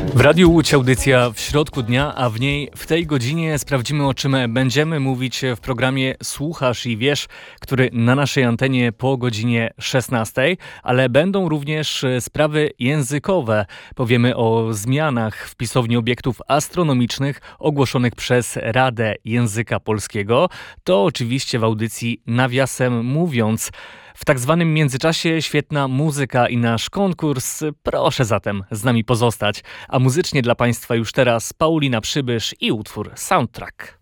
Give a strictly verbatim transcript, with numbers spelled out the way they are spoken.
W Radiu Łódź audycja w środku dnia, a w niej w tej godzinie sprawdzimy, o czym będziemy mówić w programie Słuchasz i Wiesz, który na naszej antenie po godzinie szesnastej, ale będą również sprawy językowe. Powiemy o zmianach w pisowni obiektów astronomicznych ogłoszonych przez Radę Języka Polskiego. To oczywiście w audycji Nawiasem mówiąc. W tak zwanym międzyczasie świetna muzyka i nasz konkurs. Proszę zatem z nami pozostać. A muzycznie dla Państwa już teraz Paulina Przybysz i utwór Soundtrack.